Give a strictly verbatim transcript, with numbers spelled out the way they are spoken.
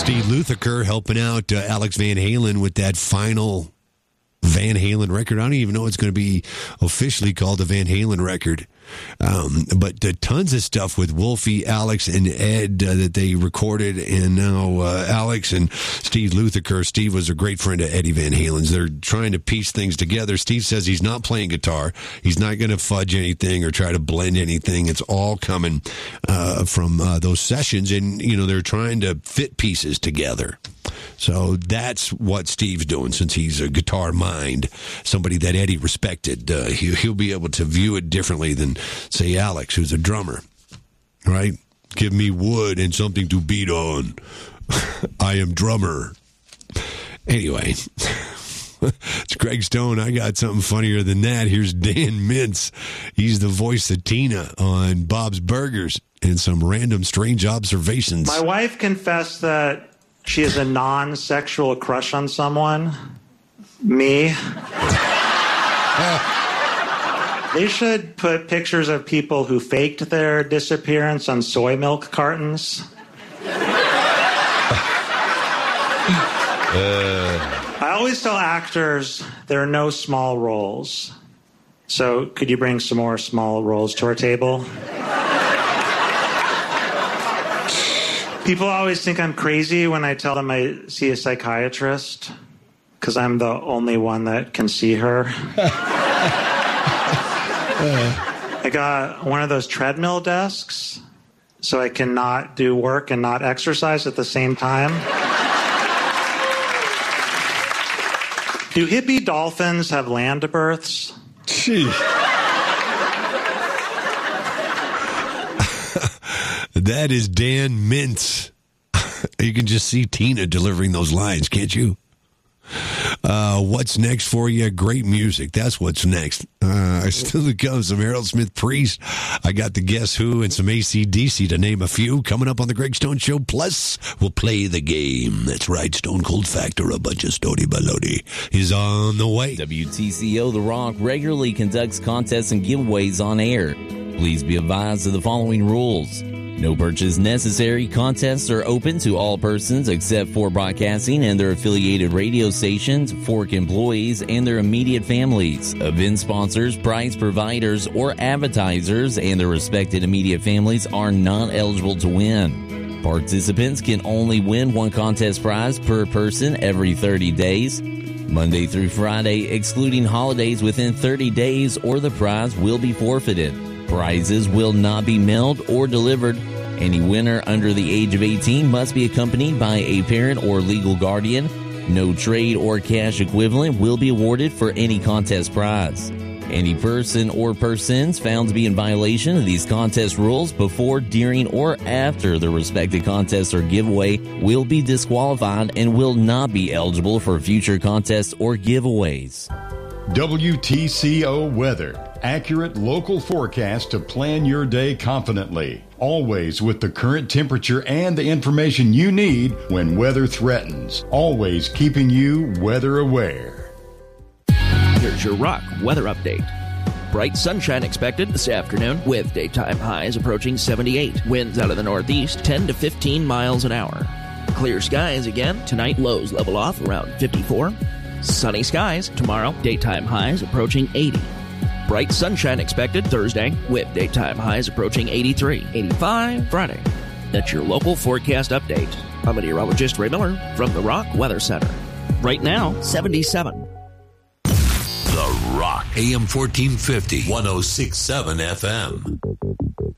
Steve Lukather helping out uh, Alex Van Halen with that final Van Halen record. I don't even know it's going to be officially called the Van Halen record. Um, but uh, tons of stuff with Wolfie, Alex, and Ed uh, that they recorded, and now uh, Alex and Steve Lukather. Steve was a great friend of Eddie Van Halen's. They're trying to piece things together. Steve says he's not playing guitar. He's not going to fudge anything or try to blend anything. It's all coming uh, from uh, those sessions, and you know they're trying to fit pieces together. So that's what Steve's doing, since he's a guitar mind, somebody that Eddie respected. Uh, he, he'll be able to view it differently than, say, Alex, who's a drummer, right? Give me wood and something to beat on. I am drummer. Anyway, it's Greg Stone. I got something funnier than that. Here's Dan Mintz. He's the voice of Tina on Bob's Burgers, and some random strange observations. My wife confessed that she has a non-sexual crush on someone. Me. They should put pictures of people who faked their disappearance on soy milk cartons. uh. I always tell actors there are no small roles. So could you bring some more small roles to our table? People always think I'm crazy when I tell them I see a psychiatrist, because I'm the only one that can see her. I got one of those treadmill desks, so I can not do work and not exercise at the same time. Do hippie dolphins have land births? Gee. That is Dan Mintz. You can just see Tina delivering those lines, can't you? Uh, what's next for you? Great music. That's what's next. Uh, still to come, some Aerosmith Priest. I got the Guess Who and some A C D C, to name a few, coming up on the Greg Stone Show. Plus, we'll play the game. That's right, Stone Cold Factor, a bunch of Stody Baloney, is on the way. W T C O The Rock regularly conducts contests and giveaways on air. Please be advised of the following rules. No purchase necessary. Contests are open to all persons except for broadcasting and their affiliated radio stations, Fork employees, and their immediate families. Event sponsors, prize providers, or advertisers and their respected immediate families are not eligible to win. Participants can only win one contest prize per person every thirty days. Monday through Friday, excluding holidays within thirty days, or the prize will be forfeited. Prizes will not be mailed or delivered. Any winner under the age of eighteen must be accompanied by a parent or legal guardian. No trade or cash equivalent will be awarded for any contest prize. Any person or persons found to be in violation of these contest rules before, during, or after the respective contest or giveaway will be disqualified and will not be eligible for future contests or giveaways. W T C O Weather. Accurate local forecast to plan your day confidently. Always with the current temperature and the information you need when weather threatens. Always keeping you weather aware. Here's your Rock weather update. Bright sunshine expected this afternoon with daytime highs approaching seventy-eight. Winds out of the northeast ten to fifteen miles an hour. Clear skies again. Tonight lows level off around fifty-four. Sunny skies tomorrow. Daytime highs approaching eighty. Bright sunshine expected Thursday with daytime highs approaching eighty-three. eighty-five Friday. That's your local forecast update. I'm meteorologist Ray Miller from the Rock Weather Center. Right now, seventy-seven. The Rock, A M fourteen fifty, one oh six point seven F M.